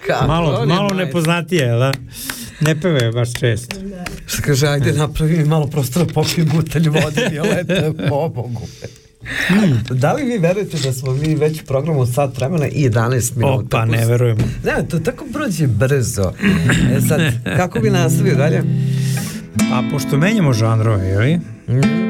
Malo nepoznatije, da? Ne pevaju baš često. Što kaže, ajde napravi mi malo prostora, popijem butelj vode, Violeta, pobogu. Da li vi verujete da smo mi već u programu od sat vremena i 11 minuta? Opa, ne verujemo. Ne, to tako prođe brzo. Sad, kako bi nastavio dalje? Pa, pošto menjamo žanrove, ili?